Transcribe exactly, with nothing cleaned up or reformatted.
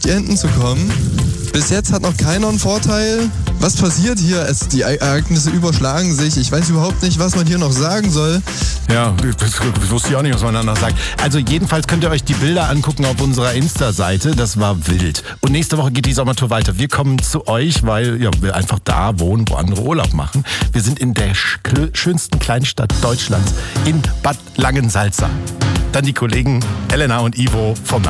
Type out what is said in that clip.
die Enten zu kommen. Bis jetzt hat noch keiner einen Vorteil. Was passiert hier? Es, die Ereignisse überschlagen sich. Ich weiß überhaupt nicht, was man hier noch sagen soll. Ja, das wusste ich auch nicht, was man danach sagt. Also jedenfalls könnt ihr euch die Bilder angucken auf unserer Insta-Seite. Das war wild. Und nächste Woche geht die Sommertour weiter. Wir kommen zu euch, weil ja, wir einfach da wohnen, wo andere Urlaub machen. Wir sind in der sch- schönsten Kleinstadt Deutschlands, in Bad Langensalza. Dann die Kollegen Elena und Ivo vom